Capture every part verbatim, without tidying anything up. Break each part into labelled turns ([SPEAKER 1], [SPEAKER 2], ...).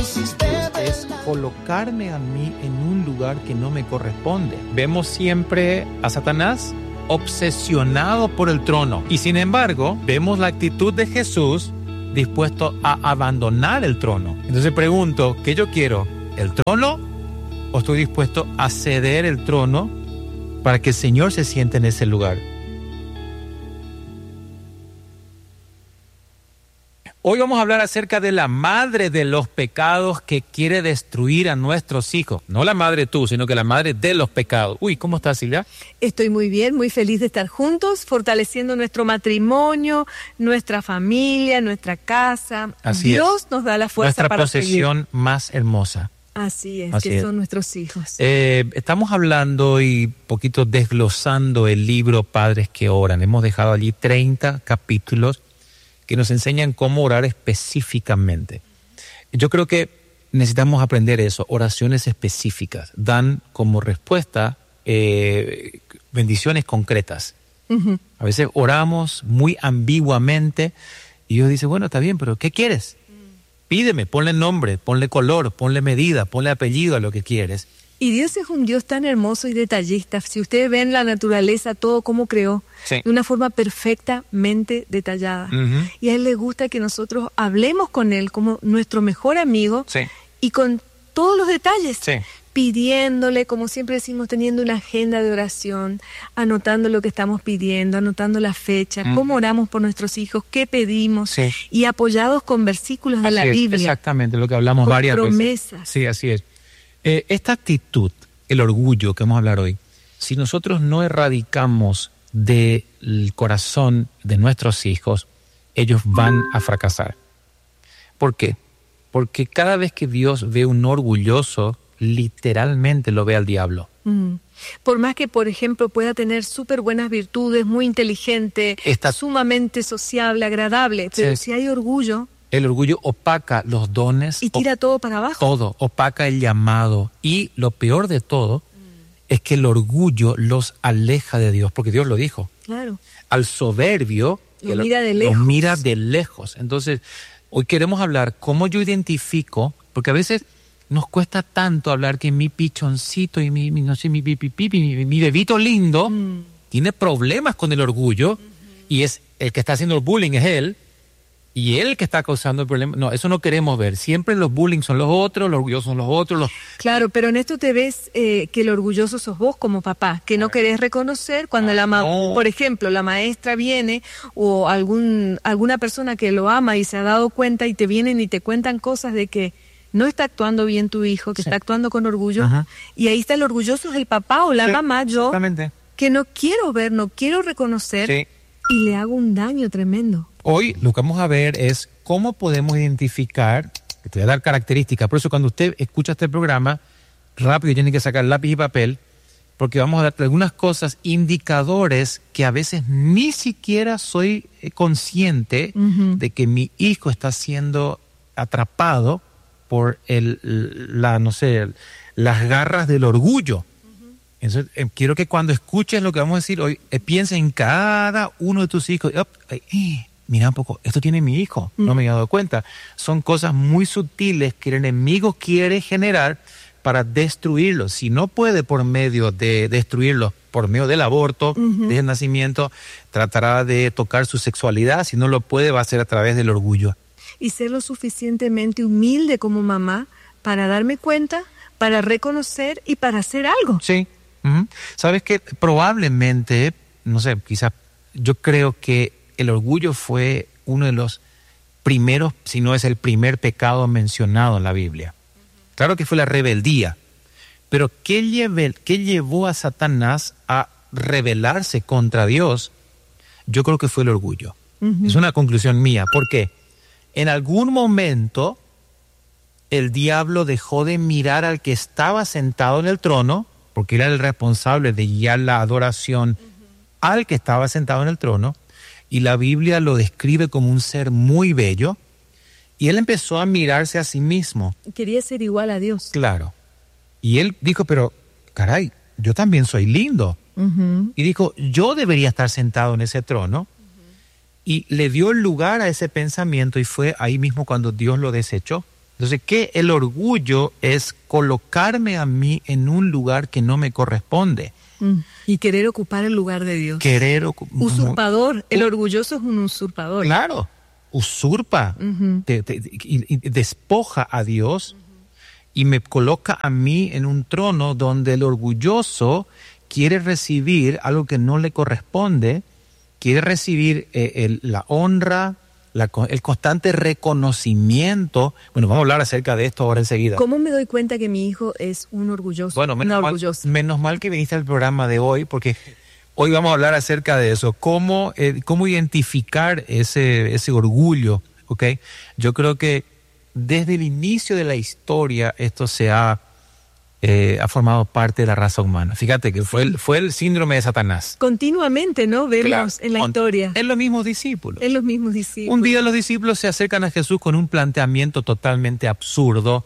[SPEAKER 1] es colocarme a mí en un lugar que no me corresponde. Vemos siempre a Satanás obsesionado por el trono. Y sin embargo, vemos la actitud de Jesús dispuesto a abandonar el trono. Entonces pregunto, ¿qué yo quiero? ¿El trono? ¿O estoy dispuesto a ceder el trono para que el Señor se siente en ese lugar? Hoy vamos a hablar acerca de la madre de los pecados que quiere destruir a nuestros hijos. No la madre tú, sino que la madre de los pecados. Uy, ¿cómo estás, Silvia?
[SPEAKER 2] Estoy muy bien, muy feliz de estar juntos, fortaleciendo nuestro matrimonio, nuestra familia, nuestra casa.
[SPEAKER 1] Así
[SPEAKER 2] Dios
[SPEAKER 1] es.
[SPEAKER 2] nos da la fuerza
[SPEAKER 1] Nuestra
[SPEAKER 2] para
[SPEAKER 1] posesión
[SPEAKER 2] seguir.
[SPEAKER 1] más hermosa.
[SPEAKER 2] Así es,
[SPEAKER 1] Así
[SPEAKER 2] que
[SPEAKER 1] es.
[SPEAKER 2] son nuestros hijos.
[SPEAKER 1] Eh, estamos hablando y poquito desglosando el libro Padres que Oran. Hemos dejado allí treinta capítulos que nos enseñan cómo orar específicamente. Yo creo que necesitamos aprender eso, oraciones específicas. Dan como respuesta eh, bendiciones concretas.
[SPEAKER 2] Uh-huh.
[SPEAKER 1] A veces oramos muy ambiguamente y Dios dice, bueno, está bien, pero ¿qué quieres? Pídeme, ponle nombre, ponle color, ponle medida, ponle apellido a lo que quieres.
[SPEAKER 2] Y Dios es un Dios tan hermoso y detallista. Si ustedes ven la naturaleza, todo cómo creó,
[SPEAKER 1] Sí.
[SPEAKER 2] de una forma perfectamente detallada.
[SPEAKER 1] Uh-huh.
[SPEAKER 2] Y a Él le gusta que nosotros hablemos con Él como nuestro mejor amigo
[SPEAKER 1] Sí.
[SPEAKER 2] y con todos los detalles.
[SPEAKER 1] Sí.
[SPEAKER 2] Pidiéndole, como siempre decimos, teniendo una agenda de oración, anotando lo que estamos pidiendo, anotando la fecha,
[SPEAKER 1] Mm.
[SPEAKER 2] cómo oramos por nuestros hijos, qué pedimos,
[SPEAKER 1] Sí.
[SPEAKER 2] y apoyados con versículos de
[SPEAKER 1] Así
[SPEAKER 2] la
[SPEAKER 1] es,
[SPEAKER 2] Biblia.
[SPEAKER 1] exactamente, lo que hablamos
[SPEAKER 2] Con
[SPEAKER 1] varias
[SPEAKER 2] promesas.
[SPEAKER 1] veces. Sí, así es. Eh, esta actitud, el orgullo que vamos a hablar hoy, si nosotros no erradicamos del corazón de nuestros hijos, ellos van a fracasar. ¿Por qué? Porque cada vez que Dios ve un orgulloso, literalmente lo ve al diablo.
[SPEAKER 2] Mm. Por más que, por ejemplo, pueda tener súper buenas virtudes, muy inteligente,
[SPEAKER 1] Está-
[SPEAKER 2] sumamente sociable, agradable, pero
[SPEAKER 1] Sí.
[SPEAKER 2] si hay orgullo
[SPEAKER 1] El orgullo opaca los dones,
[SPEAKER 2] y tira todo para abajo.
[SPEAKER 1] todo, opaca el llamado. Y lo peor de todo es que el orgullo los aleja de Dios, porque Dios lo dijo.
[SPEAKER 2] Claro.
[SPEAKER 1] Al soberbio
[SPEAKER 2] Lo
[SPEAKER 1] que
[SPEAKER 2] mira de
[SPEAKER 1] lo
[SPEAKER 2] lejos.
[SPEAKER 1] mira de lejos. Entonces, hoy queremos hablar cómo yo identifico, porque a veces nos cuesta tanto hablar que mi pichoncito y mi, mi no sé, mi pipi, pipi, mi, mi bebito lindo
[SPEAKER 2] Mm.
[SPEAKER 1] tiene problemas con el orgullo, uh-huh. y es el que está haciendo el bullying es él, y él que está causando el problema. No, eso no queremos ver. Siempre los bullying son los otros, los orgullosos son los otros. Los...
[SPEAKER 2] Claro, pero en esto te ves eh, que el orgulloso sos vos como papá, que no querés reconocer cuando la ma-
[SPEAKER 1] no.
[SPEAKER 2] por ejemplo, la maestra viene o algún alguna persona que lo ama y se ha dado cuenta y te vienen y te cuentan cosas de que no está actuando bien tu hijo, que
[SPEAKER 1] Sí.
[SPEAKER 2] está actuando con orgullo,
[SPEAKER 1] Ajá.
[SPEAKER 2] y ahí está el orgulloso, es el papá o la
[SPEAKER 1] Sí,
[SPEAKER 2] mamá, yo,
[SPEAKER 1] exactamente.
[SPEAKER 2] que no quiero ver, no quiero reconocer,
[SPEAKER 1] Sí.
[SPEAKER 2] y le hago un daño tremendo.
[SPEAKER 1] Hoy lo que vamos a ver es cómo podemos identificar, que te voy a dar características, por eso cuando usted escucha este programa, rápido tiene que sacar lápiz y papel, porque vamos a dar algunas cosas, indicadores que a veces ni siquiera soy eh, consciente
[SPEAKER 2] Ujú.
[SPEAKER 1] de que mi hijo está siendo atrapado por el, la, no sé, las garras del orgullo. Entonces, eh, quiero que cuando escuches lo que vamos a decir hoy, eh, pienses en cada uno de tus hijos. Op, eh, eh, mira un poco, esto tiene mi hijo, no me he dado cuenta. Son cosas muy sutiles que el enemigo quiere generar para destruirlos. Si no puede por medio de destruirlos, por medio del aborto,
[SPEAKER 2] Ujú.
[SPEAKER 1] del nacimiento, tratará de tocar su sexualidad. Si no lo puede, va a ser a través del orgullo.
[SPEAKER 2] Y ser lo suficientemente humilde como mamá para darme cuenta, para reconocer y para hacer algo.
[SPEAKER 1] Sí. Ujú. Sabes que probablemente, no sé, quizás yo creo que el orgullo fue uno de los primeros, si no es el primer pecado mencionado en la Biblia. Claro que fue la rebeldía, pero ¿qué, lleve, qué llevó a Satanás a rebelarse contra Dios? Yo creo que fue el orgullo.
[SPEAKER 2] Ujú.
[SPEAKER 1] Es una conclusión mía. ¿Por qué? En algún momento el diablo dejó de mirar al que estaba sentado en el trono, porque era el responsable de guiar la adoración al que estaba sentado en el trono, y la Biblia lo describe como un ser muy bello, y él empezó a mirarse a sí mismo.
[SPEAKER 2] Quería ser igual a Dios.
[SPEAKER 1] Claro. Y él dijo, pero caray, yo también soy lindo.
[SPEAKER 2] Ujú.
[SPEAKER 1] Y dijo, yo debería estar sentado en ese trono. Y le dio lugar a ese pensamiento, y fue ahí mismo cuando Dios lo desechó. Entonces, ¿qué? El orgullo es colocarme a mí en un lugar que no me corresponde.
[SPEAKER 2] Mm. Y querer ocupar el lugar de Dios.
[SPEAKER 1] Querer ocu-
[SPEAKER 2] Usurpador. El orgulloso es un usurpador.
[SPEAKER 1] Claro, usurpa,
[SPEAKER 2] Uh-huh.
[SPEAKER 1] te- te- y, y despoja a Dios y me coloca a mí en un trono donde el orgulloso quiere recibir algo que no le corresponde, quiere recibir eh, el- la honra, la co- el constante reconocimiento. Bueno, vamos a hablar acerca de esto ahora enseguida.
[SPEAKER 2] ¿Cómo me doy cuenta que mi hijo es un orgulloso?
[SPEAKER 1] Bueno,
[SPEAKER 2] una
[SPEAKER 1] menos mal,
[SPEAKER 2] orgullosa.
[SPEAKER 1] menos mal que viniste al programa de hoy, porque hoy vamos a hablar acerca de eso, cómo, eh, cómo identificar ese, ese orgullo, ¿ok? Yo creo que desde el inicio de la historia esto se ha, eh, ha formado parte de la raza humana. Fíjate que fue el, fue el síndrome de Satanás.
[SPEAKER 2] Continuamente, ¿no? Vemos
[SPEAKER 1] Claro,
[SPEAKER 2] en la
[SPEAKER 1] con-
[SPEAKER 2] historia.
[SPEAKER 1] En los mismos discípulos.
[SPEAKER 2] En los mismos discípulos.
[SPEAKER 1] Un día los discípulos se acercan a Jesús con un planteamiento totalmente absurdo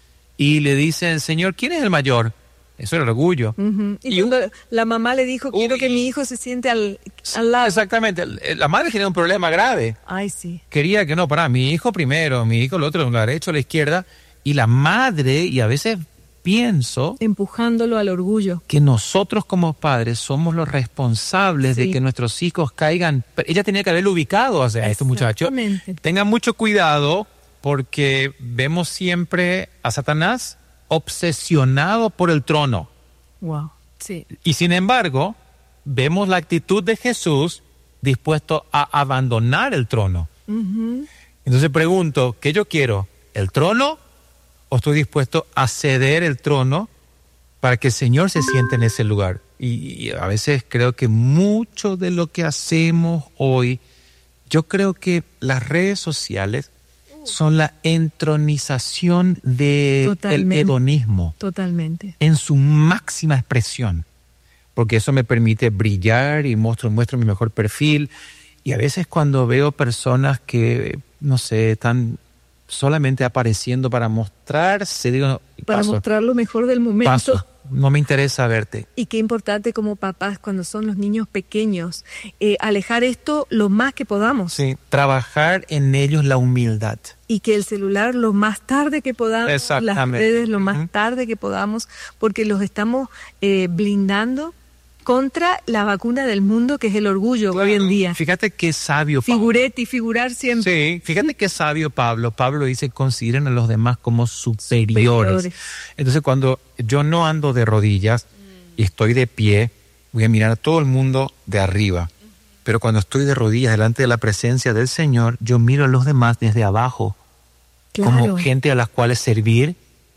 [SPEAKER 1] y le dicen, Señor, ¿quién es el mayor? Eso era el orgullo.
[SPEAKER 2] Ujú. Y,
[SPEAKER 1] Y un-
[SPEAKER 2] cuando la mamá le dijo, quiero
[SPEAKER 1] Uy.
[SPEAKER 2] que mi hijo se siente al, al lado.
[SPEAKER 1] Exactamente. La madre tenía un problema grave.
[SPEAKER 2] Ay, sí.
[SPEAKER 1] Quería que no, para mi hijo primero, mi hijo el otro, la derecha o la izquierda. Y la madre, y a veces pienso
[SPEAKER 2] Empujándolo al orgullo.
[SPEAKER 1] que nosotros como padres somos los responsables
[SPEAKER 2] Sí.
[SPEAKER 1] de que nuestros hijos caigan. Ella tenía que haberlo ubicado, o sea, a estos muchachos.
[SPEAKER 2] Exactamente.
[SPEAKER 1] Tengan mucho cuidado porque vemos siempre a Satanás obsesionado por el trono.
[SPEAKER 2] Wow. Sí.
[SPEAKER 1] Y sin embargo, vemos la actitud de Jesús dispuesto a abandonar el trono.
[SPEAKER 2] Ujú.
[SPEAKER 1] Entonces pregunto, ¿qué yo quiero? ¿El trono? ¿O estoy dispuesto a ceder el trono para que el Señor se siente en ese lugar? Y, y a veces creo que mucho de lo que hacemos hoy, yo creo que las redes sociales son la entronización del
[SPEAKER 2] Totalmente.
[SPEAKER 1] hedonismo
[SPEAKER 2] Totalmente.
[SPEAKER 1] en su máxima expresión, porque eso me permite brillar y muestro, muestro mi mejor perfil. Y a veces cuando veo personas que, no sé, están solamente apareciendo para mostrarse, digo,
[SPEAKER 2] Para
[SPEAKER 1] paso,
[SPEAKER 2] mostrar lo mejor del momento.
[SPEAKER 1] paso, no me interesa verte.
[SPEAKER 2] Y qué importante como papás cuando son los niños pequeños, eh, alejar esto lo más que podamos.
[SPEAKER 1] Sí, trabajar en ellos la humildad.
[SPEAKER 2] Y que el celular lo más tarde que podamos, las
[SPEAKER 1] Exactamente.
[SPEAKER 2] redes lo más
[SPEAKER 1] Ujú.
[SPEAKER 2] tarde que podamos, porque los estamos eh, blindando contra la vacuna del mundo que es el orgullo hoy en día.
[SPEAKER 1] Fíjate qué sabio Pablo.
[SPEAKER 2] Figurete y figurar siempre.
[SPEAKER 1] Sí, fíjate qué sabio Pablo. Pablo dice, consideren a los demás como superiores.
[SPEAKER 2] Superiores.
[SPEAKER 1] Entonces, cuando yo no ando de rodillas y estoy de pie, voy a mirar a todo el mundo de arriba. Pero cuando estoy de rodillas delante de la presencia del Señor, yo miro a los demás desde abajo,
[SPEAKER 2] Claro.
[SPEAKER 1] como gente a las cuales servir,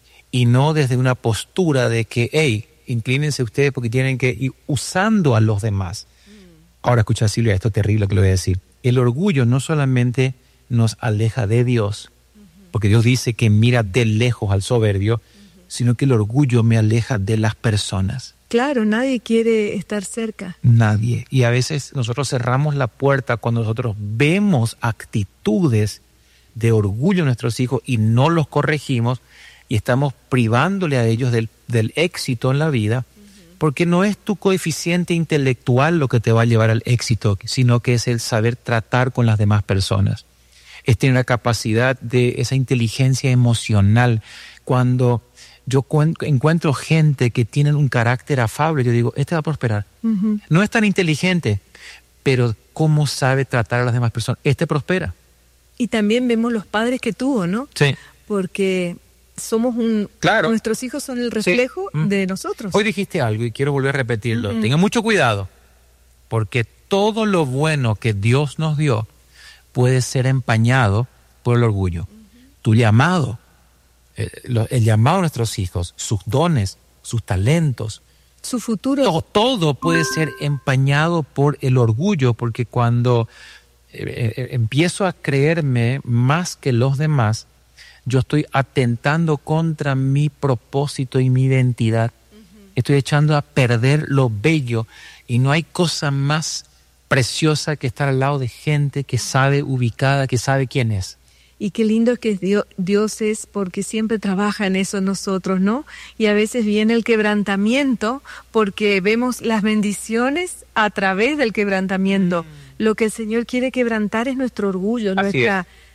[SPEAKER 1] y no desde una postura de que, hey, inclínense ustedes porque tienen que ir usando a los demás. Ahora escucha, Silvia, esto es terrible que lo voy a decir. El orgullo no solamente nos aleja de Dios, porque Dios dice que mira de lejos al soberbio, sino que el orgullo me aleja de las personas.
[SPEAKER 2] Claro, nadie quiere estar cerca.
[SPEAKER 1] Nadie. Y a veces nosotros cerramos la puerta cuando nosotros vemos actitudes de orgullo en nuestros hijos y no los corregimos y estamos privándole a ellos del, del éxito en la vida, porque no es tu coeficiente intelectual lo que te va a llevar al éxito, sino que es el saber tratar con las demás personas. Es tener la capacidad de esa inteligencia emocional. Cuando yo cuen- encuentro gente que tienen un carácter afable, yo digo, este va a prosperar.
[SPEAKER 2] Ujú.
[SPEAKER 1] No es tan inteligente, pero cómo sabe tratar a las demás personas. Este prospera.
[SPEAKER 2] Y también vemos los padres que tuvo, ¿no?
[SPEAKER 1] Sí.
[SPEAKER 2] Porque somos un...
[SPEAKER 1] Claro.
[SPEAKER 2] Nuestros hijos son el reflejo
[SPEAKER 1] Mm.
[SPEAKER 2] de nosotros.
[SPEAKER 1] Hoy dijiste algo y quiero volver a repetirlo.
[SPEAKER 2] Mm-mm.
[SPEAKER 1] Tengan mucho cuidado, porque todo lo bueno que Dios nos dio puede ser empañado por el orgullo. Tu llamado, eh, lo- el llamado a nuestros hijos, sus dones, sus talentos,
[SPEAKER 2] Su futuro.
[SPEAKER 1] todo, todo puede ser empañado por el orgullo, porque cuando eh, eh, empiezo a creerme más que los demás, yo estoy atentando contra mi propósito y mi identidad. Estoy echando a perder lo bello y no hay cosa más preciosa que estar al lado de gente que sabe ubicada, que sabe quién es.
[SPEAKER 2] Y qué lindo que Dios, Dios es porque siempre trabaja en eso en nosotros, ¿no? Y a veces viene el quebrantamiento porque vemos las bendiciones a través del quebrantamiento. Lo que el Señor quiere quebrantar es nuestro orgullo,
[SPEAKER 1] Así
[SPEAKER 2] nuestra,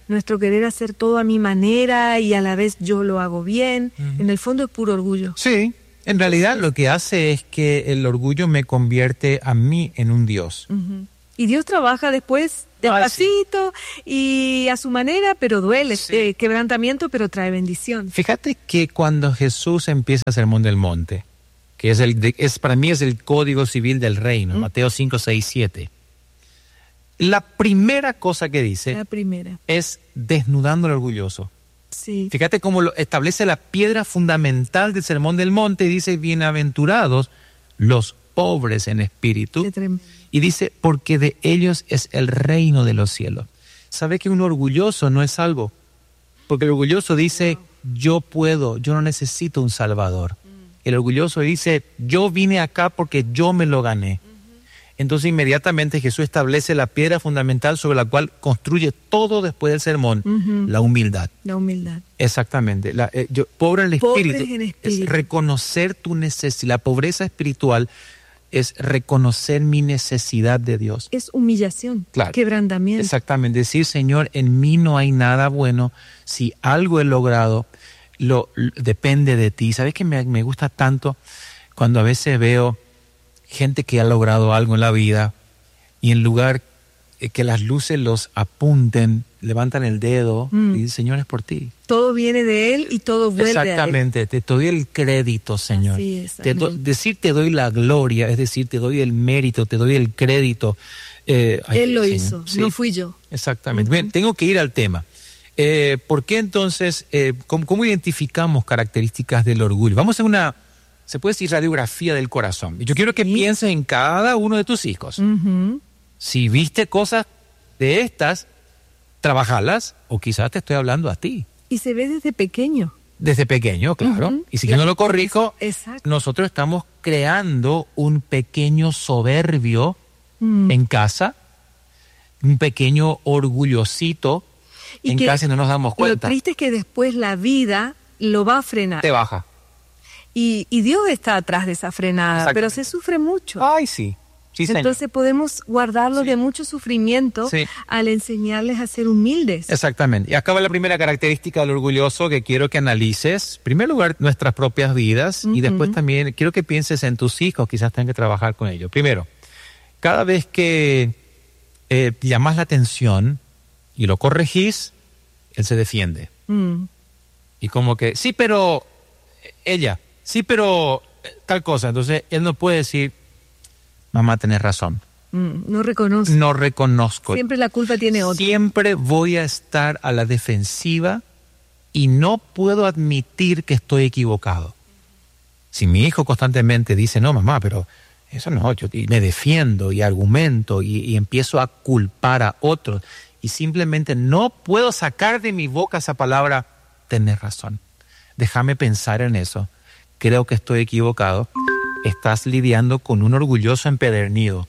[SPEAKER 2] nuestro querer hacer todo a mi manera y a la vez yo lo hago bien.
[SPEAKER 1] Ujú.
[SPEAKER 2] En el fondo es puro orgullo.
[SPEAKER 1] Sí, en realidad lo que hace es que el orgullo me convierte a mí en un Dios.
[SPEAKER 2] Ujú. Y Dios trabaja después despacito y a su manera, pero duele,
[SPEAKER 1] Sí.
[SPEAKER 2] eh, quebrantamiento, pero trae bendición.
[SPEAKER 1] Fíjate que cuando Jesús empieza el Sermón del Monte, que es el de- es para mí es el código civil del reino,
[SPEAKER 2] Mm.
[SPEAKER 1] Mateo cinco, seis, siete. La primera cosa que dice
[SPEAKER 2] La primera,
[SPEAKER 1] es desnudando al orgulloso.
[SPEAKER 2] sí.
[SPEAKER 1] Fíjate cómo lo establece la piedra fundamental del Sermón del Monte y dice, bienaventurados los pobres en espíritu.
[SPEAKER 2] Qué tremendo.
[SPEAKER 1] Y dice, porque de ellos es el reino de los cielos. ¿Sabe que un orgulloso no es salvo? Porque el orgulloso dice, yo puedo, yo no necesito un salvador. El orgulloso dice, yo vine acá porque yo me lo gané. Entonces inmediatamente Jesús establece la piedra fundamental sobre la cual construye todo después del sermón,
[SPEAKER 2] Ujú.
[SPEAKER 1] la humildad.
[SPEAKER 2] La humildad.
[SPEAKER 1] Exactamente. La, eh, yo, pobre en el
[SPEAKER 2] Pobres
[SPEAKER 1] espíritu,
[SPEAKER 2] en
[SPEAKER 1] es
[SPEAKER 2] espíritu.
[SPEAKER 1] reconocer tu necesidad. La pobreza espiritual es reconocer mi necesidad de Dios.
[SPEAKER 2] Es humillación,
[SPEAKER 1] Claro.
[SPEAKER 2] quebrantamiento.
[SPEAKER 1] Exactamente. Decir, Señor, en mí no hay nada bueno. Si algo he logrado, lo, lo- depende de ti. ¿Sabes qué me, me gusta tanto? Cuando a veces veo gente que ha logrado algo en la vida y en lugar eh, que las luces los apunten, levantan el dedo
[SPEAKER 2] Mm.
[SPEAKER 1] y dicen, Señor, es por ti.
[SPEAKER 2] Todo viene de Él y todo vuelve a Él.
[SPEAKER 1] Exactamente, te doy el crédito, Señor.
[SPEAKER 2] Así es,
[SPEAKER 1] Te do-
[SPEAKER 2] amén.
[SPEAKER 1] decir te doy la gloria, es decir, te doy el mérito, te doy el crédito. Eh, ay,
[SPEAKER 2] Él lo
[SPEAKER 1] Señor.
[SPEAKER 2] hizo,
[SPEAKER 1] Sí,
[SPEAKER 2] no fui yo.
[SPEAKER 1] exactamente. Bien, tengo que ir al tema. Eh, ¿Por qué entonces, eh, cómo, cómo identificamos características del orgullo? Vamos a hacer una, se puede decir, radiografía del corazón. Y yo quiero que
[SPEAKER 2] Sí.
[SPEAKER 1] pienses en cada uno de tus hijos.
[SPEAKER 2] Ujú.
[SPEAKER 1] Si viste cosas de estas, trabajalas, o quizás te estoy hablando a ti.
[SPEAKER 2] Y se ve desde pequeño.
[SPEAKER 1] Desde pequeño, claro.
[SPEAKER 2] Ujú.
[SPEAKER 1] Y si yo no lo corrijo,
[SPEAKER 2] Exacto.
[SPEAKER 1] nosotros estamos creando un pequeño soberbio
[SPEAKER 2] Mm.
[SPEAKER 1] en casa, un pequeño orgullosito
[SPEAKER 2] Y
[SPEAKER 1] en
[SPEAKER 2] que
[SPEAKER 1] casa y no nos damos
[SPEAKER 2] Lo
[SPEAKER 1] cuenta.
[SPEAKER 2] triste es que después la vida lo va a frenar.
[SPEAKER 1] Te baja.
[SPEAKER 2] Y, y Dios está atrás de esa frenada,
[SPEAKER 1] Exactamente.
[SPEAKER 2] pero se sufre mucho.
[SPEAKER 1] Ay, sí. Sí, señor.
[SPEAKER 2] Entonces podemos guardarlos
[SPEAKER 1] Sí.
[SPEAKER 2] de mucho sufrimiento
[SPEAKER 1] Sí.
[SPEAKER 2] al enseñarles a ser humildes.
[SPEAKER 1] Exactamente. Y acá va la primera característica del orgulloso que quiero que analices. En primer lugar, nuestras propias vidas y
[SPEAKER 2] Ujú.
[SPEAKER 1] después también quiero que pienses en tus hijos, quizás tengan que trabajar con ellos. Primero, cada vez que eh, llamas la atención y lo corregís, él se defiende.
[SPEAKER 2] Mm.
[SPEAKER 1] Y como que, sí, pero eh, ella, sí, pero eh, tal cosa. Entonces, él no puede decir, mamá, tenés razón.
[SPEAKER 2] Mm. No reconoce.
[SPEAKER 1] No reconozco.
[SPEAKER 2] Siempre la culpa tiene otro.
[SPEAKER 1] Siempre voy a estar a la defensiva y no puedo admitir que estoy equivocado. Si mi hijo constantemente dice, no, mamá, pero eso no, yo y me defiendo y argumento y, y empiezo a culpar a otros y simplemente no puedo sacar de mi boca esa palabra, tenés razón. Déjame pensar en eso. Creo que estoy equivocado. Estás lidiando con un orgulloso empedernido.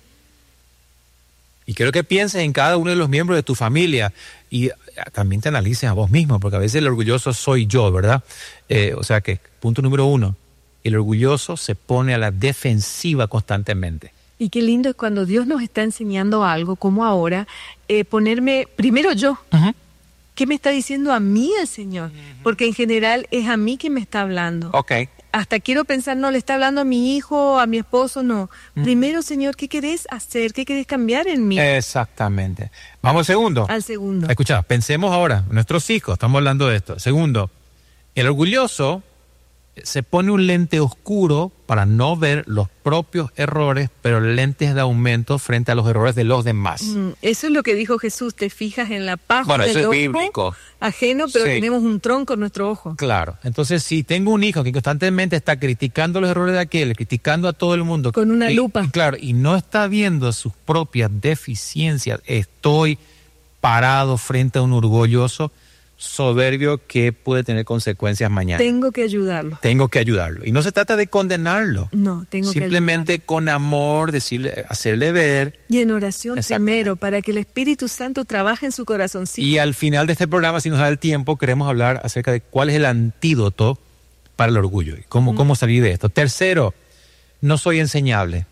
[SPEAKER 1] Y quiero que pienses en cada uno de los miembros de tu familia y eh, también te analices a vos mismo, porque a veces el orgulloso soy yo, ¿verdad? Eh, o sea que, punto número uno, el orgulloso se pone a la defensiva constantemente.
[SPEAKER 2] Y qué lindo es cuando Dios nos está enseñando algo, como ahora, eh, ponerme primero yo.
[SPEAKER 1] Uh-huh.
[SPEAKER 2] ¿Qué me está diciendo a mí el Señor? Porque en general es a mí que me está hablando.
[SPEAKER 1] Ok.
[SPEAKER 2] Hasta quiero pensar, no, le está hablando a mi hijo, a mi esposo, no. Primero, Señor, ¿qué querés hacer? ¿Qué querés cambiar en mí?
[SPEAKER 1] Exactamente. Vamos al segundo.
[SPEAKER 2] Al segundo.
[SPEAKER 1] Escucha, pensemos ahora, nuestros hijos, estamos hablando de esto. Segundo, el orgulloso se pone un lente oscuro para no ver los propios errores, pero lentes de aumento frente a los errores de los demás.
[SPEAKER 2] Mm, eso es lo que dijo Jesús, te fijas en la paja
[SPEAKER 1] Bueno,
[SPEAKER 2] del
[SPEAKER 1] eso es
[SPEAKER 2] ojo
[SPEAKER 1] bíblico.
[SPEAKER 2] ajeno, pero
[SPEAKER 1] Sí.
[SPEAKER 2] tenemos un tronco en nuestro ojo.
[SPEAKER 1] Claro, entonces si tengo un hijo que constantemente está criticando los errores de aquel, criticando a todo el mundo.
[SPEAKER 2] Con una
[SPEAKER 1] y-
[SPEAKER 2] lupa.
[SPEAKER 1] y claro, y no está viendo sus propias deficiencias, estoy parado frente a un orgulloso soberbio que puede tener consecuencias mañana.
[SPEAKER 2] Tengo que ayudarlo.
[SPEAKER 1] Tengo que ayudarlo. Y no se trata de condenarlo.
[SPEAKER 2] No, tengo
[SPEAKER 1] Simplemente con amor, decirle, hacerle ver.
[SPEAKER 2] que ayudarlo. Y en oración
[SPEAKER 1] Exactamente.
[SPEAKER 2] primero, para que el Espíritu Santo trabaje en su corazoncito.
[SPEAKER 1] Y al final de este programa, si nos da el tiempo, queremos hablar acerca de cuál es el antídoto para el orgullo y cómo, cómo salir de esto. Tercero, no soy enseñable.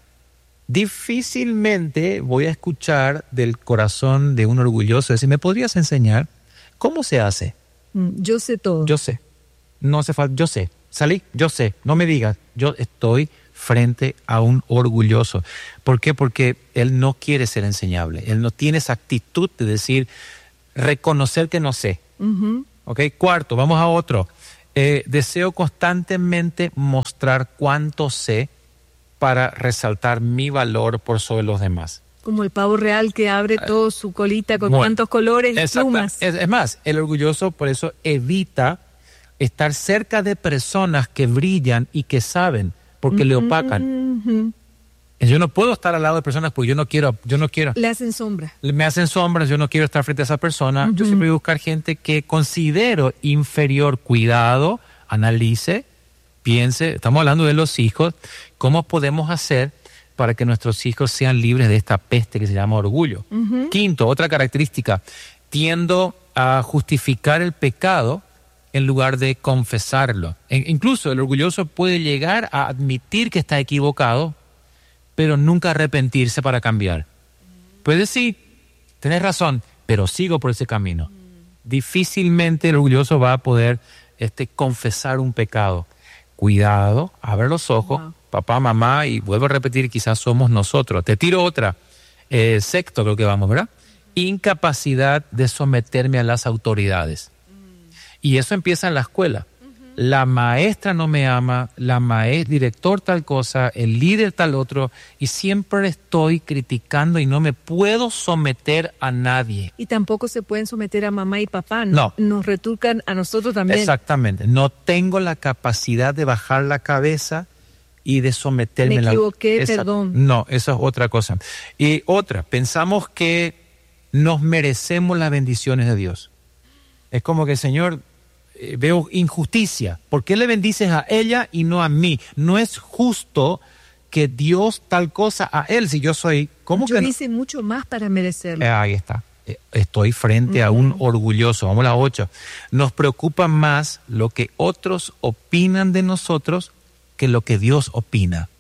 [SPEAKER 1] Difícilmente voy a escuchar del corazón de un orgulloso decir, ¿me podrías enseñar ¿Cómo se hace?
[SPEAKER 2] Mm, Yo sé todo.
[SPEAKER 1] Yo sé. No hace falta. Yo sé. Salí. Yo sé. No me digas. Yo estoy frente a un orgulloso. ¿Por qué? Porque él no quiere ser enseñable. Él no tiene esa actitud de decir, reconocer que no sé.
[SPEAKER 2] Ujú.
[SPEAKER 1] ¿Ok? Cuarto, vamos a otro. Eh, deseo constantemente mostrar cuánto sé para resaltar mi valor por sobre los demás.
[SPEAKER 2] Como el pavo real que abre todo su colita con
[SPEAKER 1] Bueno,
[SPEAKER 2] tantos colores y
[SPEAKER 1] Exacta-
[SPEAKER 2] plumas.
[SPEAKER 1] Es, es más, el orgulloso por eso evita estar cerca de personas que brillan y que saben, porque le opacan.
[SPEAKER 2] Ujú.
[SPEAKER 1] Yo no puedo estar al lado de personas porque yo no quiero, yo no quiero.
[SPEAKER 2] Le hacen sombra.
[SPEAKER 1] Me hacen sombras, yo no quiero estar frente a esa persona. Yo
[SPEAKER 2] Ujú.
[SPEAKER 1] siempre voy a buscar gente que considero inferior. Cuidado, analice, piense. Estamos hablando de los hijos. ¿Cómo podemos hacer para que nuestros hijos sean libres de esta peste que se llama orgullo?
[SPEAKER 2] Ujú.
[SPEAKER 1] Quinto, otra característica. Tiendo a justificar el pecado en lugar de confesarlo. E- incluso el orgulloso puede llegar a admitir que está equivocado, pero nunca arrepentirse para cambiar. Puede decir, tenés razón, pero sigo por ese camino. Difícilmente el orgulloso va a poder este, confesar un pecado. Cuidado, abre los ojos,
[SPEAKER 2] Wow.
[SPEAKER 1] papá, mamá, y vuelvo a repetir, quizás somos nosotros. Te tiro otra. Eh, sexto creo que vamos, ¿verdad? Incapacidad de someterme a las autoridades. Y eso empieza en la escuela. La maestra no me ama, la maestra, director tal cosa, el líder tal otro, y siempre estoy criticando y no me puedo someter a nadie.
[SPEAKER 2] Y tampoco se pueden someter a mamá y papá. ¿no?
[SPEAKER 1] No.
[SPEAKER 2] Nos retucan a nosotros también.
[SPEAKER 1] Exactamente. No tengo la capacidad de bajar la cabeza y de someterme
[SPEAKER 2] Me
[SPEAKER 1] a la...
[SPEAKER 2] equivoqué,
[SPEAKER 1] Esa-
[SPEAKER 2] perdón.
[SPEAKER 1] No, eso es otra cosa. Y otra, pensamos que nos merecemos las bendiciones de Dios. Es como que, Señor, eh, veo injusticia. ¿Por qué le bendices a ella y no a mí? No es justo que Dios tal cosa a él, si yo soy... ¿Cómo
[SPEAKER 2] Yo
[SPEAKER 1] que no?
[SPEAKER 2] hice mucho más para merecerlo.
[SPEAKER 1] Eh, ahí está. Eh, Estoy frente a un orgulloso. Vamos a la ocho. Nos preocupa más lo que otros opinan de nosotros que lo que Dios opina.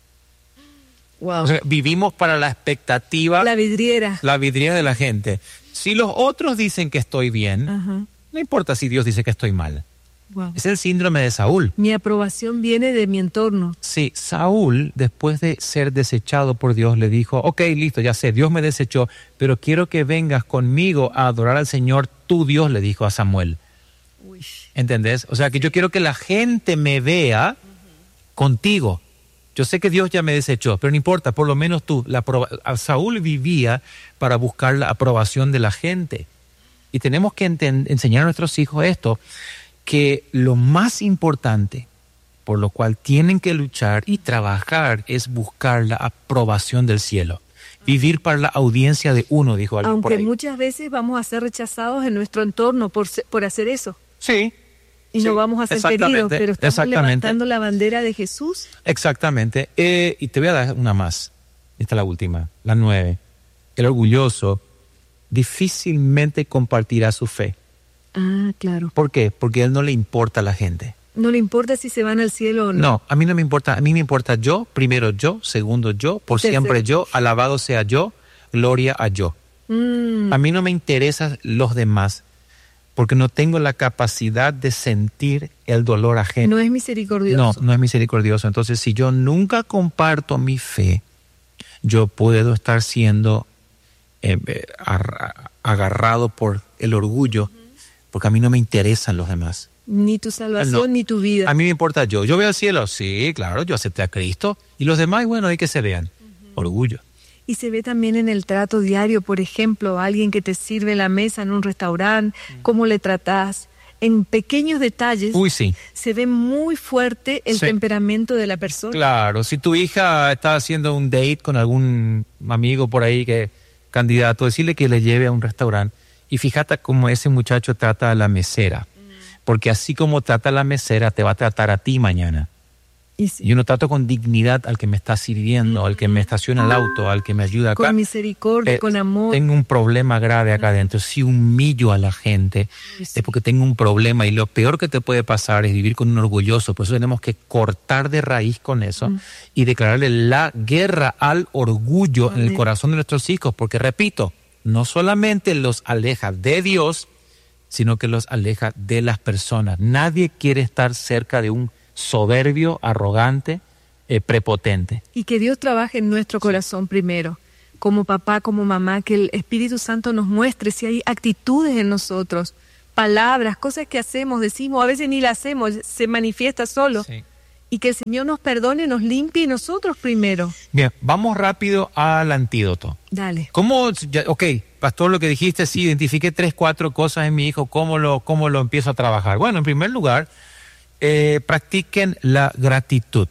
[SPEAKER 2] Wow.
[SPEAKER 1] O sea, vivimos para la expectativa,
[SPEAKER 2] La
[SPEAKER 1] la,
[SPEAKER 2] vidriera.
[SPEAKER 1] vidriera de la gente. Si los otros dicen que estoy bien,
[SPEAKER 2] Ajá.
[SPEAKER 1] no importa si Dios dice que estoy mal.
[SPEAKER 2] Wow.
[SPEAKER 1] Es el síndrome de Saúl.
[SPEAKER 2] Mi aprobación viene de mi entorno.
[SPEAKER 1] Sí, Saúl, después de ser desechado por Dios, le dijo, ok, listo, ya sé, Dios me desechó, pero quiero que vengas conmigo a adorar al Señor, tu Dios, le dijo a Samuel.
[SPEAKER 2] Uy.
[SPEAKER 1] ¿Entendés? O sea, que yo quiero que la gente me vea contigo. Yo sé que Dios ya me desechó, pero no importa, por lo menos tú. La aproba- a Saúl vivía para buscar la aprobación de la gente. Y tenemos que enten- enseñar a nuestros hijos esto, que lo más importante por lo cual tienen que luchar y trabajar es buscar la aprobación del cielo. Vivir para la audiencia de uno, dijo alguien por
[SPEAKER 2] Aunque
[SPEAKER 1] ahí.
[SPEAKER 2] muchas veces vamos a ser rechazados en nuestro entorno por, se- por hacer eso.
[SPEAKER 1] Sí.
[SPEAKER 2] Y
[SPEAKER 1] Sí,
[SPEAKER 2] no vamos a ser queridos,
[SPEAKER 1] exactamente,
[SPEAKER 2] pero estamos
[SPEAKER 1] exactamente.
[SPEAKER 2] levantando la bandera de Jesús.
[SPEAKER 1] Exactamente. Eh, y te voy a dar una más. Esta es la última, la nueve. El orgulloso difícilmente compartirá su fe.
[SPEAKER 2] Ah, claro.
[SPEAKER 1] ¿Por qué? Porque a él no le importa a la gente.
[SPEAKER 2] No le importa si se van al cielo o no.
[SPEAKER 1] No, a mí no me importa. A mí me importa yo, primero yo, segundo yo, por
[SPEAKER 2] Tercero.
[SPEAKER 1] siempre yo, alabado sea yo, gloria a yo.
[SPEAKER 2] Mm,
[SPEAKER 1] A mí no me interesan los demás, porque no tengo la capacidad de sentir el dolor ajeno.
[SPEAKER 2] no es misericordioso.
[SPEAKER 1] No, no es misericordioso. Entonces, si yo nunca comparto mi fe, yo puedo estar siendo eh, eh, arra- agarrado por el orgullo, porque a mí no me interesan los demás.
[SPEAKER 2] Ni tu salvación,
[SPEAKER 1] No.
[SPEAKER 2] ni tu vida.
[SPEAKER 1] A mí me importa yo. Yo voy al cielo, sí, claro, yo acepté a Cristo. Y los demás, bueno, hay que se vean. Orgullo.
[SPEAKER 2] Y se ve también en el trato diario, por ejemplo, alguien que te sirve la mesa en un restaurante, cómo le tratás. En pequeños detalles
[SPEAKER 1] Uy, sí.
[SPEAKER 2] se ve muy fuerte el
[SPEAKER 1] Sí.
[SPEAKER 2] temperamento de la persona.
[SPEAKER 1] Claro, si tu hija está haciendo un date con algún amigo por ahí que candidato, decirle que le lleve a un restaurante y fíjate cómo ese muchacho trata a la mesera, porque así como trata a la mesera te va a tratar a ti mañana.
[SPEAKER 2] Y sí,
[SPEAKER 1] Yo no trato con dignidad al que me está sirviendo, al que me estaciona el auto, al que me ayuda acá.
[SPEAKER 2] con misericordia,
[SPEAKER 1] Eh,
[SPEAKER 2] con amor.
[SPEAKER 1] Tengo un problema grave acá adentro. Si humillo a la gente
[SPEAKER 2] Y sí.
[SPEAKER 1] es porque tengo un problema y lo peor que te puede pasar es vivir con un orgulloso. Por eso tenemos que cortar de raíz con eso
[SPEAKER 2] Mm.
[SPEAKER 1] y declararle la guerra al orgullo en el
[SPEAKER 2] Amén.
[SPEAKER 1] corazón de nuestros hijos. Porque repito, no solamente los aleja de Dios, sino que los aleja de las personas. Nadie quiere estar cerca de un soberbio, arrogante, eh, prepotente.
[SPEAKER 2] Y que Dios trabaje en nuestro corazón primero, como papá, como mamá, que el Espíritu Santo nos muestre si hay actitudes en nosotros, palabras, cosas que hacemos, decimos, a veces ni las hacemos, se manifiesta solo.
[SPEAKER 1] Sí.
[SPEAKER 2] Y que el Señor nos perdone, nos limpie nosotros primero.
[SPEAKER 1] Bien, vamos rápido al antídoto.
[SPEAKER 2] Dale.
[SPEAKER 1] ¿Cómo, ya, ok, pastor, lo que dijiste, sí, identifiqué tres, cuatro cosas en mi hijo, ¿cómo lo, cómo lo empiezo a trabajar? Bueno, en primer lugar, eh, practiquen la gratitud.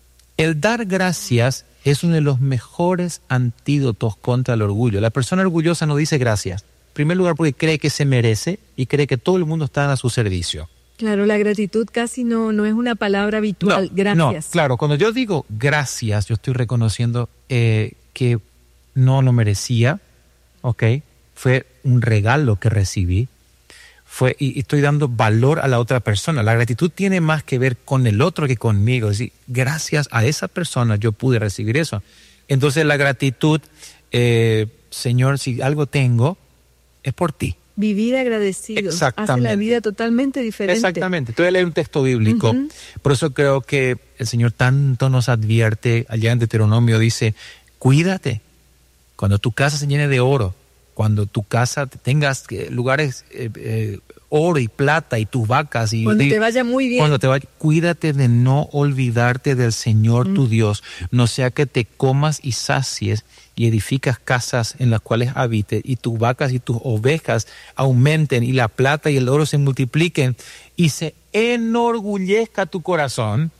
[SPEAKER 1] El dar gracias es uno de los mejores antídotos contra el orgullo. La persona orgullosa no dice gracias. En primer lugar, porque cree que se merece y cree que todo el mundo está a su servicio.
[SPEAKER 2] Claro, la gratitud casi no, no es una palabra habitual.
[SPEAKER 1] No,
[SPEAKER 2] Gracias.
[SPEAKER 1] No, claro, cuando yo digo gracias, yo estoy reconociendo eh, que no lo merecía, ¿ok? Fue un regalo que recibí, fue, y, y estoy dando valor a la otra persona. La gratitud tiene más que ver con el otro que conmigo. Es decir, gracias a esa persona yo pude recibir eso. Entonces la gratitud, eh, Señor, si algo tengo, es por ti.
[SPEAKER 2] Vivir agradecidos hace la vida totalmente diferente.
[SPEAKER 1] Exactamente. Te voy a leer un texto bíblico.
[SPEAKER 2] Uh-huh.
[SPEAKER 1] Por eso creo que el Señor tanto nos advierte, allá en Deuteronomio dice, cuídate. Cuando tu casa se llene de oro, cuando tu casa tengas lugares, eh, eh, oro y plata y tus vacas. Y,
[SPEAKER 2] cuando
[SPEAKER 1] y,
[SPEAKER 2] te vaya muy bien.
[SPEAKER 1] Cuando te vaya, cuídate de no olvidarte del Señor uh-huh. tu Dios. No sea que te comas y sacies y edificas casas en las cuales habites, y tus vacas y tus ovejas aumenten, y la plata y el oro se multipliquen, y se enorgullezca tu corazón,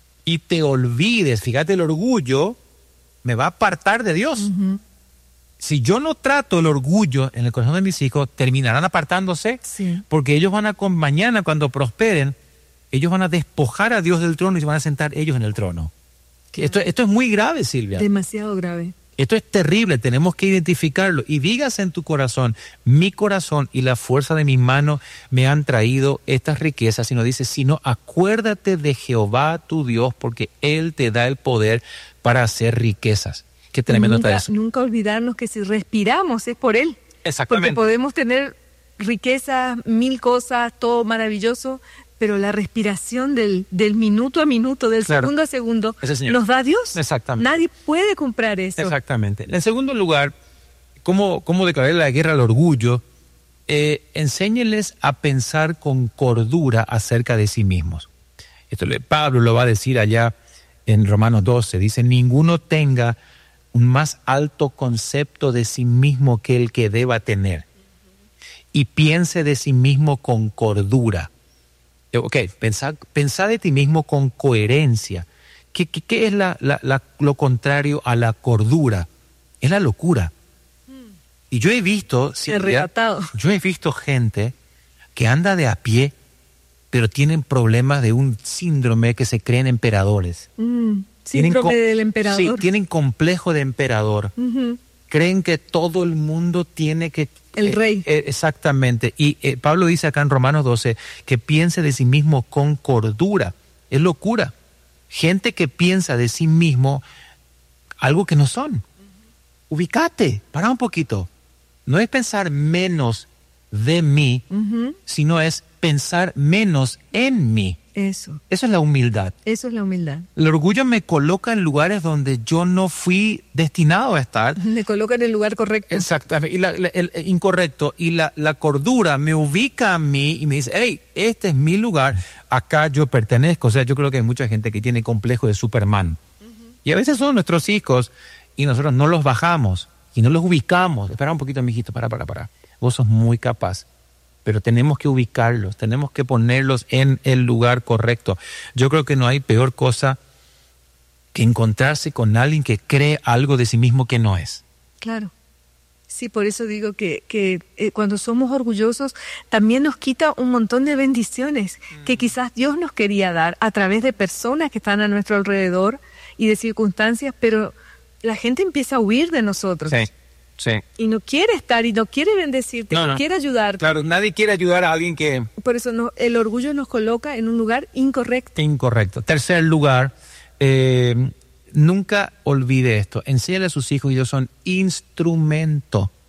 [SPEAKER 1] y te olvides. Fíjate, el orgullo me va a apartar de Dios. Uh-huh. Si yo no trato el orgullo en el corazón de mis hijos, terminarán apartándose,
[SPEAKER 2] sí.
[SPEAKER 1] porque ellos van a, con mañana cuando prosperen, ellos van a despojar a Dios del trono y se van a sentar ellos en el trono. Claro. Esto, esto es muy grave, Silvia.
[SPEAKER 2] Demasiado grave.
[SPEAKER 1] Esto es terrible, tenemos que identificarlo. Y digas en tu corazón, mi corazón y la fuerza de mis manos me han traído estas riquezas. Sino dice, sino acuérdate de Jehová tu Dios, porque Él te da el poder para hacer riquezas. Qué tremendo
[SPEAKER 2] nunca,
[SPEAKER 1] está eso.
[SPEAKER 2] Nunca olvidarnos que si respiramos es por Él.
[SPEAKER 1] Exactamente.
[SPEAKER 2] Porque podemos tener riquezas, mil cosas, todo maravilloso, pero la respiración del, del minuto a minuto, del
[SPEAKER 1] claro.
[SPEAKER 2] segundo a segundo, nos da Dios.
[SPEAKER 1] Exactamente.
[SPEAKER 2] Nadie puede comprar eso.
[SPEAKER 1] Exactamente. En segundo lugar, ¿cómo, cómo declarar la guerra al orgullo? Eh, enséñenles a pensar con cordura acerca de sí mismos. Esto Pablo lo va a decir allá en Romanos doce. Dice, ninguno tenga un más alto concepto de sí mismo que el que deba tener. Y piense de sí mismo con cordura. Ok, pensá, pensá de ti mismo con coherencia. ¿Qué, qué, qué es la, la, la, lo contrario a la cordura? Es la locura. Mm. Y yo he visto,
[SPEAKER 2] Arrebatado.
[SPEAKER 1] yo he visto gente que anda de a pie, pero tienen problemas de un síndrome que se creen emperadores.
[SPEAKER 2] Mm. Síndrome del emperador.
[SPEAKER 1] Sí, tienen complejo de emperador. Uh-huh. Creen que todo el mundo tiene que...
[SPEAKER 2] El rey.
[SPEAKER 1] Eh, eh, exactamente. Y eh, Pablo dice acá en Romanos doce que piense de sí mismo con cordura. Es locura. Gente que piensa de sí mismo algo que no son. Uh-huh. Ubícate, para un poquito. No es pensar menos de mí, uh-huh. sino es pensar menos en mí.
[SPEAKER 2] Eso.
[SPEAKER 1] Eso es la humildad.
[SPEAKER 2] Eso es la humildad.
[SPEAKER 1] El orgullo me coloca en lugares donde yo no fui destinado a estar.
[SPEAKER 2] Me coloca en el lugar correcto.
[SPEAKER 1] Exactamente. Y la, la, el, el incorrecto. Y la, la cordura me ubica a mí y me dice, hey, este es mi lugar, acá yo pertenezco. O sea, yo creo que hay mucha gente que tiene complejo de Superman. Uh-huh. Y a veces son nuestros hijos y nosotros no los bajamos y no los ubicamos. Espera un poquito, mijito, para, para, para. Vos sos muy capaz. Pero tenemos que ubicarlos, tenemos que ponerlos en el lugar correcto. Yo creo que no hay peor cosa que encontrarse con alguien que cree algo de sí mismo que no es.
[SPEAKER 2] Claro. Sí, por eso digo que, que eh, cuando somos orgullosos también nos quita un montón de bendiciones mm. que quizás Dios nos quería dar a través de personas que están a nuestro alrededor y de circunstancias, pero la gente empieza a huir de nosotros.
[SPEAKER 1] Sí. Sí.
[SPEAKER 2] Y no quiere estar y no quiere bendecirte, no, no, no quiere ayudarte.
[SPEAKER 1] Claro, nadie quiere ayudar a alguien que...
[SPEAKER 2] Por eso no, el orgullo nos coloca en un lugar incorrecto.
[SPEAKER 1] Incorrecto. Tercer lugar, eh, nunca olvide esto. Enséñale a sus hijos, ellos son instrumento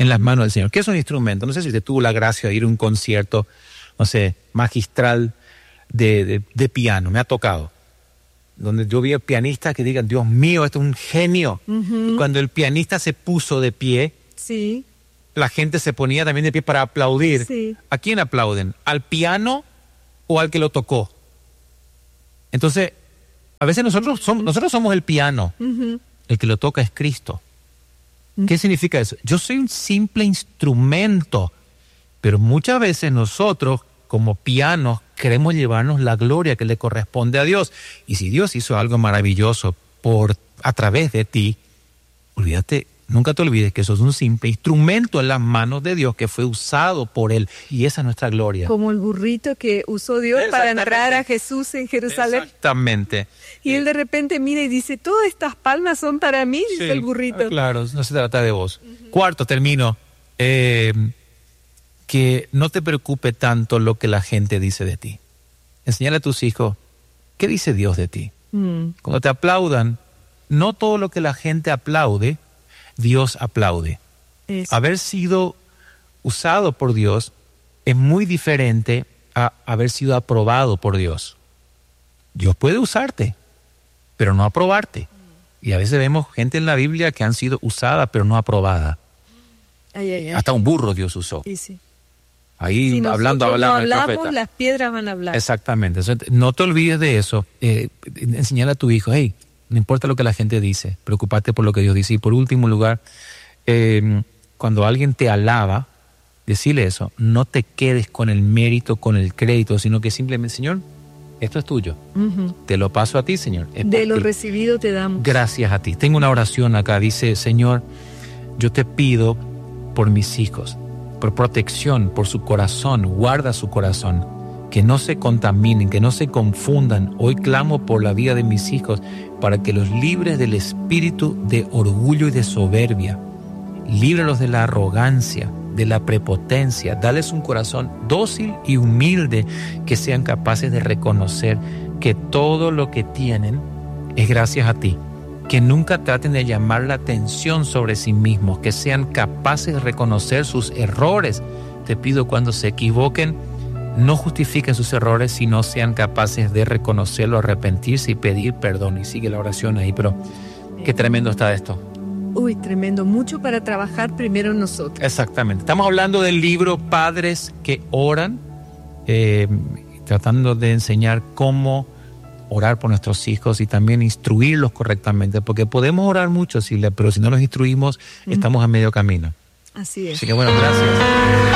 [SPEAKER 1] en las manos del Señor. ¿Qué es un instrumento? No sé si te tuvo la gracia de ir a un concierto, no sé, magistral de, de, de piano. Me ha tocado. Donde yo vi a pianistas que digan, Dios mío, esto es un genio. Uh-huh. Cuando el pianista se puso de pie,
[SPEAKER 2] sí,
[SPEAKER 1] la gente se ponía también de pie para aplaudir.
[SPEAKER 2] Sí.
[SPEAKER 1] ¿A quién aplauden? ¿Al piano o al que lo tocó? Entonces, a veces nosotros somos, nosotros somos el piano. Uh-huh. El que lo toca es Cristo. Uh-huh. ¿Qué significa eso? Yo soy un simple instrumento, pero muchas veces nosotros, como pianos, queremos llevarnos la gloria que le corresponde a Dios. Y si Dios hizo algo maravilloso por, a través de ti, olvídate, nunca te olvides que sos un simple instrumento en las manos de Dios que fue usado por Él. Y esa es nuestra gloria.
[SPEAKER 2] Como el burrito que usó Dios para entrar a Jesús en Jerusalén.
[SPEAKER 1] Exactamente.
[SPEAKER 2] Y Él de repente mira y dice, todas estas palmas son para mí,
[SPEAKER 1] sí,
[SPEAKER 2] dice el burrito.
[SPEAKER 1] Claro, no se trata de vos. Uh-huh. Cuarto, termino. Eh, que no te preocupe tanto lo que la gente dice de ti. Enseñale a tus hijos, ¿qué dice Dios de ti? Mm. Cuando te aplaudan, no todo lo que la gente aplaude, Dios aplaude. Eso. Haber sido usado por Dios es muy diferente a haber sido aprobado por Dios. Dios puede usarte, pero no aprobarte. Y a veces vemos gente en la Biblia que han sido usada, pero no aprobada. Ay, ay, ay. Hasta un burro Dios usó.
[SPEAKER 2] Sí, sí.
[SPEAKER 1] Ahí
[SPEAKER 2] si
[SPEAKER 1] hablando, hablando.
[SPEAKER 2] No hablamos, las piedras van a hablar.
[SPEAKER 1] Exactamente. Entonces, no te olvides de eso. Eh, enseñale a tu hijo, hey, no importa lo que la gente dice, preocupate por lo que Dios dice. Y por último lugar, eh, cuando alguien te alaba, decirle eso, no te quedes con el mérito, con el crédito, sino que simplemente, Señor, esto es tuyo. Uh-huh. Te lo paso a ti, Señor. Es
[SPEAKER 2] de lo ti. Recibido te damos.
[SPEAKER 1] Gracias a ti. Tengo una oración acá, dice, Señor, yo te pido por mis hijos, por protección, por su corazón, guarda su corazón, que no se contaminen, que no se confundan. Hoy clamo por la vida de mis hijos para que los libres del espíritu de orgullo y de soberbia, líbralos de la arrogancia, de la prepotencia, dales un corazón dócil y humilde, que sean capaces de reconocer que todo lo que tienen es gracias a ti. Que nunca traten de llamar la atención sobre sí mismos, que sean capaces de reconocer sus errores. Te pido cuando se equivoquen, no justifiquen sus errores, sino sean capaces de reconocerlo, arrepentirse y pedir perdón. Y sigue la oración ahí, pero qué tremendo está esto.
[SPEAKER 2] Uy, tremendo, mucho para trabajar primero en nosotros.
[SPEAKER 1] Exactamente. Estamos hablando del libro Padres que Oran, eh, tratando de enseñar cómo orar por nuestros hijos y también instruirlos correctamente, porque podemos orar mucho, pero si no los instruimos, estamos a medio camino.
[SPEAKER 2] Así es.
[SPEAKER 1] Así que bueno, gracias.